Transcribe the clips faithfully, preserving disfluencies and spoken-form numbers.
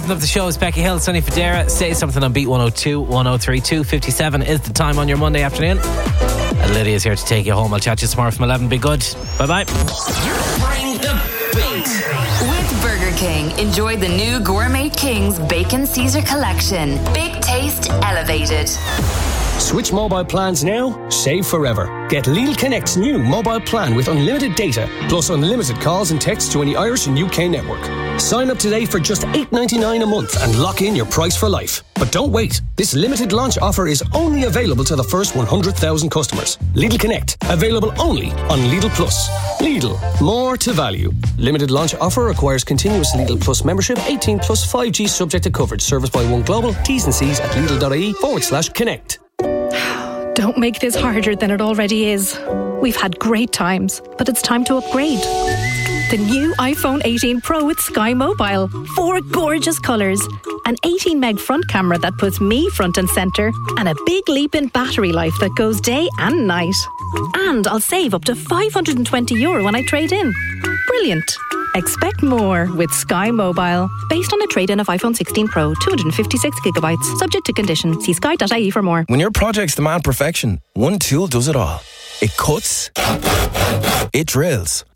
Wrapping up the show is Becky Hill, Sonny Fodera. Say something on Beat one oh two, one oh three, two fifty-seven is the time on your Monday afternoon. And Lydia's here to take you home. I'll chat to you tomorrow from eleven. Be good. Bye bye. Bring the beat. With Burger King, enjoy the new Gourmet King's Bacon Caesar collection. Big taste elevated. Switch mobile plans now, save forever. Get Lidl Connect's new mobile plan with unlimited data, plus unlimited calls and texts to any Irish and U K network. Sign up today for just eight ninety-nine a month and lock in your price for life. But don't wait. This limited launch offer is only available to the first one hundred thousand customers. Lidl Connect, available only on Lidl Plus. Lidl, more to value. Limited launch offer requires continuous Lidl Plus membership, eighteen plus five G subject to coverage. Service by One Global. T's and C's at Lidl.ie forward slash connect. Don't make this harder than it already is. We've had great times, but it's time to upgrade. The new iPhone eighteen Pro with Sky Mobile. Four gorgeous colours. An eighteen meg front camera that puts me front and centre. And a big leap in battery life that goes day and night. And I'll save up to five hundred twenty euro when I trade in. Brilliant. Expect more with Sky Mobile. Based on a trade-in of iPhone sixteen Pro, two hundred fifty-six gigabytes. Subject to condition. See sky dot I E for more. When your projects demand perfection, one tool does it all. It cuts. It drills.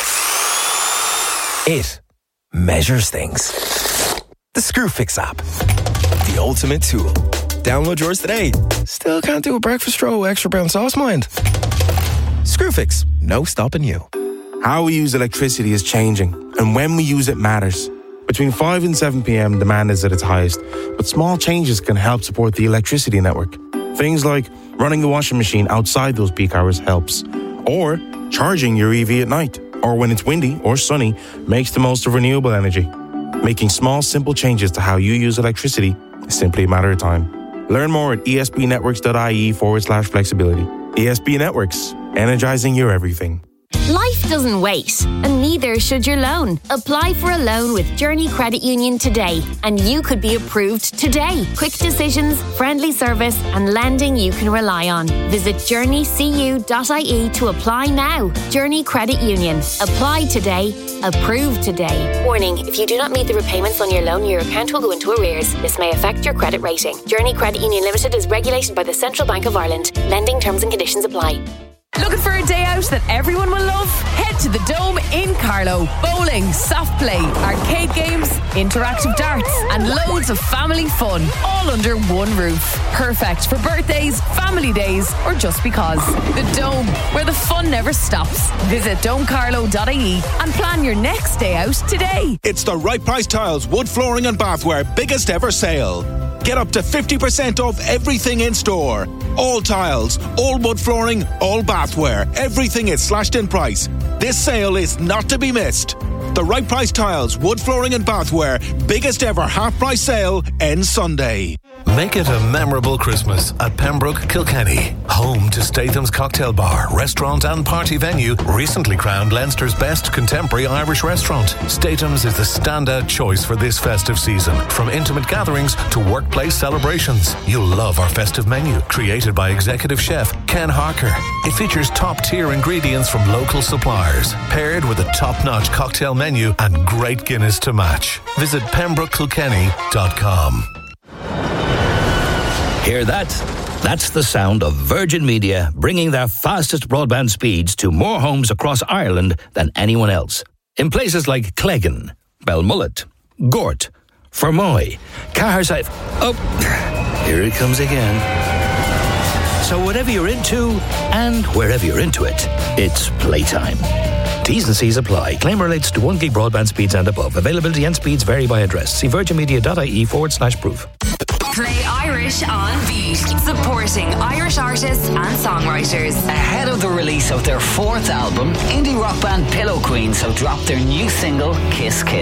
It measures things. The Screwfix app. The ultimate tool. Download yours today. Still can't do a breakfast roll with extra brown sauce, mind? Screwfix. No stopping you. How we use electricity is changing, and when we use it matters. Between five and seven p.m, demand is at its highest, but small changes can help support the electricity network. Things like running the washing machine outside those peak hours helps, or charging your E V at night, or when it's windy or sunny, makes the most of renewable energy. Making small, simple changes to how you use electricity is simply a matter of time. Learn more at esbnetworks.ie forward slash flexibility. E S B Networks, energizing your everything. Life doesn't wait, and neither should your loan. Apply for a loan with Journey Credit Union today, and you could be approved today. Quick decisions, friendly service, and lending you can rely on. Visit journey c u dot I E to apply now. Journey Credit Union. Apply today. Approved today. Warning, if you do not meet the repayments on your loan, your account will go into arrears. This may affect your credit rating. Journey Credit Union Limited is regulated by the Central Bank of Ireland. Lending terms and conditions apply. Looking for a day out that everyone will love? Head to the Dome in Carlow. Bowling, soft play, arcade games, interactive darts, and loads of family fun, all under one roof. Perfect for birthdays, family days, or just because. The Dome, where the fun never stops. Visit dome carlow dot I E and plan your next day out today. It's the Right Price Tiles wood flooring and bathware biggest ever sale. Get up to fifty percent off everything in store. All tiles, all wood flooring, all bathware. Everything is slashed in price. This sale is not to be missed. The Right Price Tiles, wood flooring and bathware biggest ever half price sale ends Sunday. Make it a memorable Christmas at Pembroke Kilkenny. Home to Statham's Cocktail Bar, restaurant and party venue, recently crowned Leinster's best contemporary Irish restaurant. Statham's is the standout choice for this festive season. From intimate gatherings to workplace celebrations. You'll love our festive menu, created by executive chef Ken Harker. It features top-tier ingredients from local suppliers, paired with a top-notch cocktail menu and great Guinness to match. Visit pembroke kilkenny dot com. Hear that? That's the sound of Virgin Media bringing their fastest broadband speeds to more homes across Ireland than anyone else. In places like Cleggan, Belmullet, Gort, Fermoy, Caherside... Oh, here it comes again. So whatever you're into, and wherever you're into it, it's playtime. T's and C's apply. Claim relates to one gig broadband speeds and above. Availability and speeds vary by address. See virginmedia.ie forward slash proof. Play Irish on Beat, supporting Irish artists and songwriters. Ahead of the release of their fourth album, indie rock band Pillow Queens have dropped their new single, Kiss Kiss.